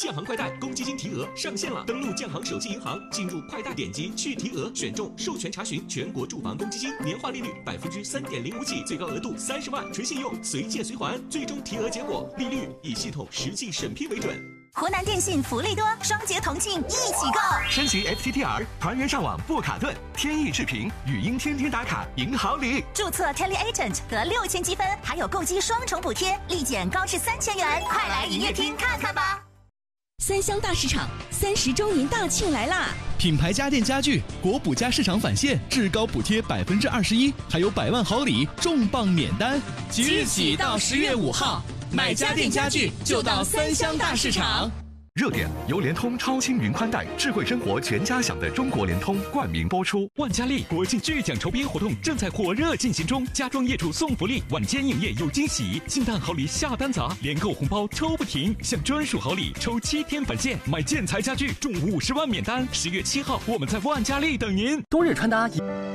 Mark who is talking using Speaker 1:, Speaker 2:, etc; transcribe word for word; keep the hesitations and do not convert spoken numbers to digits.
Speaker 1: 建行快贷公积金提额上线了，登录建行手机银行，进入快贷，点击去提额，选中授权查询全国住房公积金，年化利率百分之三点零五起，最高额度三十万，纯信用，随借随还，最终提额结果利率以系统实际审批为准。
Speaker 2: 湖南电信福利多，双节同庆一起购，
Speaker 3: 升级 F T T R， 团圆上网不卡顿，天翼视频，语音天天打卡，赢好礼。
Speaker 2: 注册 Tele Agent 得六千积分，还有购机双重补贴，立减高至三千元，快来营业厅看看吧！
Speaker 4: 三湘大市场三十周年大庆来啦！
Speaker 5: 品牌家电家具国补加市场返现，至高补贴百分之二十一，还有百万好礼，重磅免单。
Speaker 6: 即日起到十月五号。买家电家具就到三湘大市场。
Speaker 3: 热点由联通超轻云宽带，智慧生活全家享的中国联通冠名播出。
Speaker 7: 万家丽国庆巨奖筹编活动正在火热进行中，家装业主送福利，晚间营业有惊喜，金蛋好礼下单砸，联购红包抽不停，享专属好礼抽七天返现，买建材家具中五十万免单。十月七号，我们在万家丽等您。
Speaker 8: 冬日穿搭。